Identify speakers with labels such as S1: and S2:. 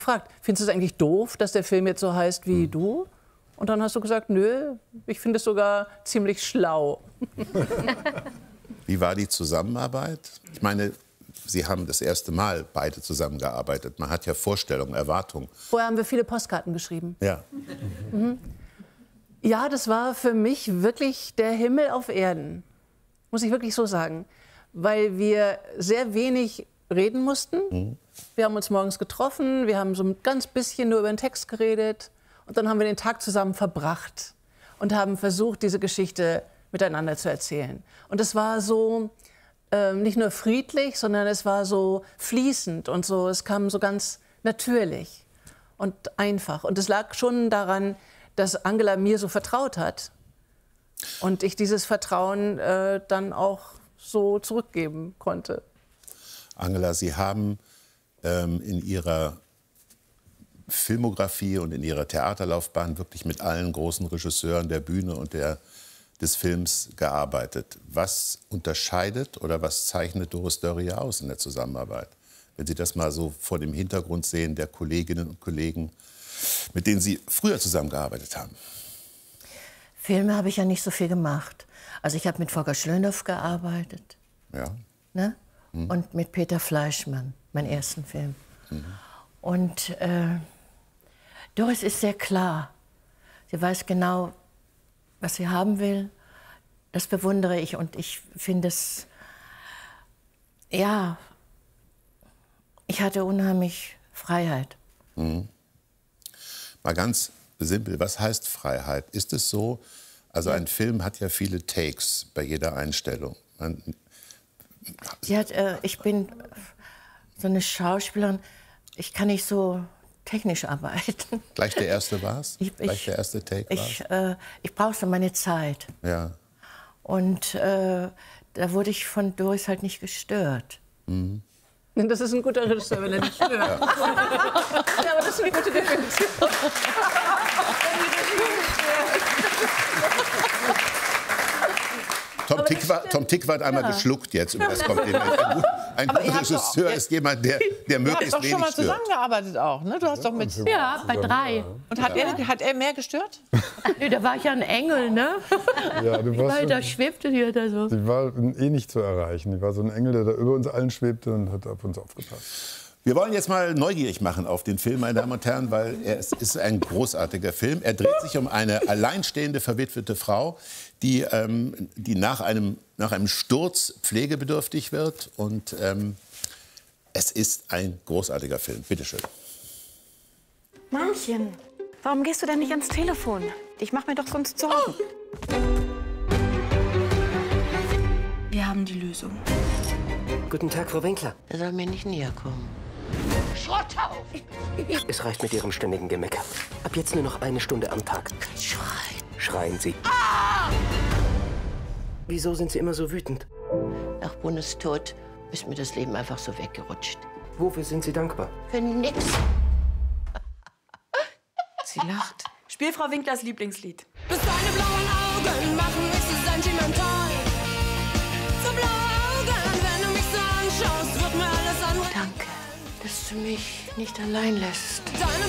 S1: gefragt, findest du es eigentlich doof, dass der Film jetzt so heißt wie du? Und dann hast du gesagt, nö, ich finde es sogar ziemlich schlau.
S2: Wie war die Zusammenarbeit? Ich meine, Sie haben das erste Mal beide zusammengearbeitet. Man hat ja Vorstellungen, Erwartungen.
S1: Vorher haben wir viele Postkarten geschrieben.
S2: Ja.
S1: Ja, das war für mich wirklich der Himmel auf Erden. Muss ich wirklich so sagen. Weil wir sehr wenig reden mussten. Wir haben uns morgens getroffen, wir haben so ein ganz bisschen nur über den Text geredet. Und dann haben wir den Tag zusammen verbracht und haben versucht, diese Geschichte miteinander zu erzählen. Und es war so nicht nur friedlich, sondern es war so fließend und so, es kam so ganz natürlich und einfach. Und es lag schon daran, dass Angela mir so vertraut hat und ich dieses Vertrauen dann auch so zurückgeben konnte.
S2: Angela, Sie haben in Ihrer Filmografie und in Ihrer Theaterlaufbahn wirklich mit allen großen Regisseuren der Bühne und des Films gearbeitet. Was unterscheidet oder was zeichnet Doris Dörrie aus in der Zusammenarbeit? Wenn Sie das mal so vor dem Hintergrund sehen der Kolleginnen und Kollegen, mit denen Sie früher zusammengearbeitet haben.
S3: Filme habe ich ja nicht so viel gemacht. Also ich habe mit Volker Schlöndorff gearbeitet.
S2: Ja.
S3: Ne? Und mit Peter Fleischmann, meinen ersten Film. Und Doris ist sehr klar. Sie weiß genau, was sie haben will. Das bewundere ich und ich finde es, ja, ich hatte unheimlich Freiheit.
S2: Mal ganz simpel, was heißt Freiheit? Ist es so, also ein Film hat ja viele Takes bei jeder Einstellung.
S3: Ich bin so eine Schauspielerin, ich kann nicht so technisch arbeiten.
S2: Gleich der erste war's? Gleich der erste Take war's?
S3: Ich brauche so meine Zeit.
S2: Ja.
S3: Und da wurde ich von Doris halt nicht gestört.
S1: Das ist ein guter Regisseur, wenn er nicht stört. Ja. Ja, aber das ist eine gute Definition.
S2: Tom Tykwer hat einmal geschluckt jetzt über das Kompliment. Ein guter Regisseur ist jemand, der möglichst wenig stört. Du hast doch schon mal
S4: zusammengearbeitet auch, ne? Du hast doch mit...
S3: Ja, bei 3.
S4: Und hat er mehr gestört?
S3: Nee, da war ich ja ein Engel, ne?
S5: Ja, du warst
S3: da schwebte die da so.
S5: Sie war nicht zu erreichen. Die war so ein Engel, der da über uns allen schwebte und hat auf uns aufgepasst.
S2: Wir wollen jetzt mal neugierig machen auf den Film, meine Damen und Herren, weil es ist ein großartiger Film. Er dreht sich um eine alleinstehende, verwitwete Frau, die nach einem Sturz pflegebedürftig wird. Und es ist ein großartiger Film. Bitte schön.
S6: Mamchen, warum gehst du denn nicht ans Telefon? Ich mache mir doch sonst Sorgen. Wir haben die Lösung.
S7: Guten Tag, Frau Winkler.
S3: Er soll mir nicht näher kommen.
S7: Schrott auf! Es reicht mit Ihrem ständigen Gemecker. Ab jetzt nur noch 1 Stunde am Tag.
S3: Schreien.
S7: Schreien Sie. Wieso sind Sie immer so wütend?
S3: Nach Bundes Tod ist mir das Leben einfach so weggerutscht.
S7: Wofür sind Sie dankbar?
S3: Für nix.
S6: Sie lacht. Spiel Frau Winklers Lieblingslied.
S8: Bis deine blauen Augen machen mich so sentimental. So blaue Augen, wenn du mich so anschaust, wird mir alles andere.
S3: Danke, dass du mich nicht allein lässt.
S8: Deine